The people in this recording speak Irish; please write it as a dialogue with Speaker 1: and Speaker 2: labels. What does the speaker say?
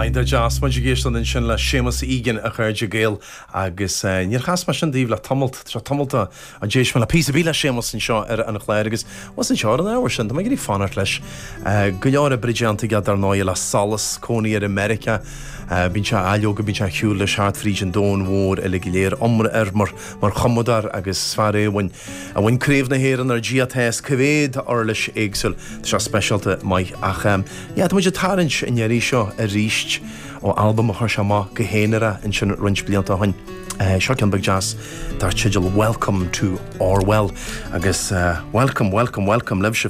Speaker 1: Idir jazz muid géistan in sin le Seamus Egan a chuirde géal agus níor chas mar sin díomh le tamilta a déis me le pí bhíle Seamus in seo ar an chléir agus was an seo an áhar sin, Tá gurí fanart leis go leor a brideanta gad ar náil le salas cónaí ar America bín se eilioga bín se chiúil le seart fríd an dón mhór a le léir omra mar chomodar agus sfar a bhain créomh na héan ar GTS cyféad ar leis éagsúil se specialta mai ach tá muid a tarint in dhearí seo a ríist ó album a thuir se má go héanara in sin rint blianta hain. Seo cean bag jazz dar tiidir Welcome to Orwell agus welcome lebh